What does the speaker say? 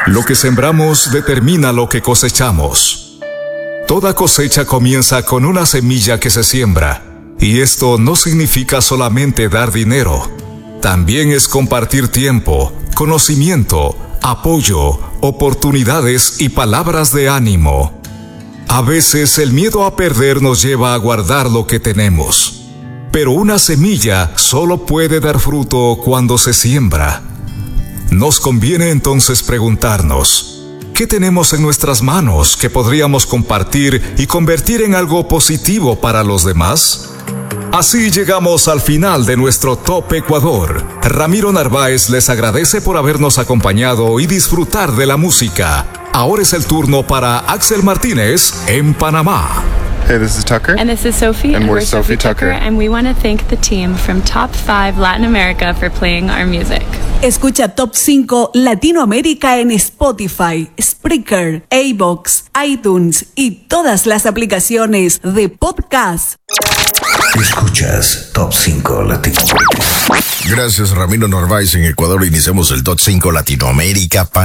Lo que sembramos determina lo que cosechamos. Toda cosecha comienza con una semilla que se siembra, y esto no significa solamente dar dinero. También es compartir tiempo, conocimiento, apoyo, oportunidades y palabras de ánimo. A veces el miedo a perder nos lleva a guardar lo que tenemos. Pero una semilla solo puede dar fruto cuando se siembra. Nos conviene entonces preguntarnos, ¿qué tenemos en nuestras manos que podríamos compartir y convertir en algo positivo para los demás? Así llegamos al final de nuestro Top Ecuador. Ramiro Narváez les agradece por habernos acompañado y disfrutar de la música. Ahora es el turno para Axel Martínez en Panamá. Hey, this is Tucker. And this is Sophie. And we're Sophie Tucker. And we want to thank the team from Top 5 Latin America for playing our music. Escucha Top 5 Latinoamérica en Spotify, Spreaker, iVoox, iTunes y todas las aplicaciones de podcast. Escuchas Top 5 Latinoamérica. Gracias, Ramiro Narváez. En Ecuador iniciamos el Top 5 Latinoamérica.